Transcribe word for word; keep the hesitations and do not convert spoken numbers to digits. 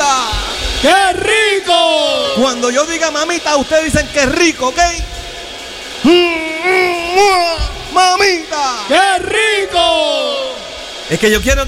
mamita. ¡Qué rico! Cuando yo diga mamita, ustedes dicen que rico, ¿ok? Mamita. ¡Qué rico! Es que yo quiero